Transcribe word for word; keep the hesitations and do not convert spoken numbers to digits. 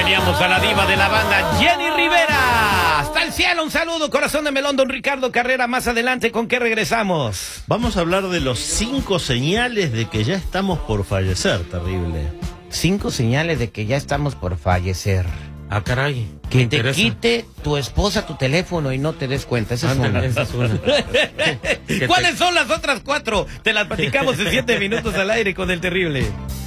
Teníamos a la diva de la banda, Jenny Rivera. Hasta el cielo, un saludo, corazón de melón, don Ricardo Carrera. Más adelante, ¿con qué regresamos? Vamos a hablar de los cinco señales de que ya estamos por fallecer, terrible. Cinco señales de que ya estamos por fallecer. Ah, caray. Que te quite tu esposa tu teléfono y no te des cuenta. Esa es Ándale, una. esa es una. ¿Cuáles son las otras cuatro? Te las platicamos en siete minutos al aire con el terrible.